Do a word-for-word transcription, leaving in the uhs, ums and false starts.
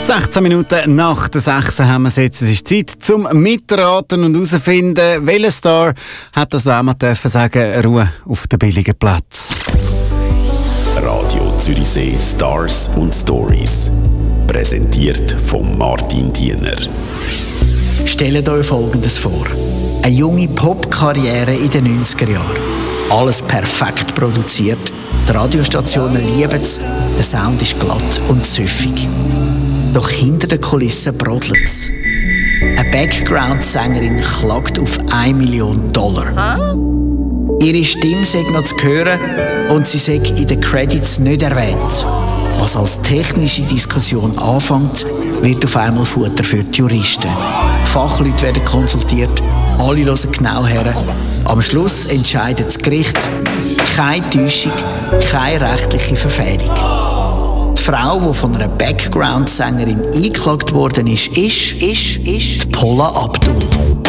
sechzehn Minuten nach der sechs haben wir es jetzt. Es ist Zeit zum Mitraten und herausfinden, welcher Star hat das auch mal dürfen sagen, Ruhe auf den billigen Platz. Radio Zürichsee Stars und Stories. Präsentiert von Martin Diener. Stellt euch Folgendes vor. Eine junge Pop-Karriere in den neunziger Jahren. Alles perfekt produziert. Die Radiostationen lieben es. Der Sound ist glatt und süffig. Doch hinter den Kulissen brodelt es. Eine Background-Sängerin klagt auf eine Million Dollar. Huh? Ihre Stimme sei noch zu hören und sie sei in den Credits nicht erwähnt. Was als technische Diskussion anfängt, wird auf einmal Futter für die Juristen. Fachleute werden konsultiert, alle hören genau her. Am Schluss entscheidet das Gericht, keine Täuschung, keine rechtliche Verfehlung. Die Frau, die von einer Background-Sängerin eingeklagt worden ist, ist, ist, ist Paula Abdul.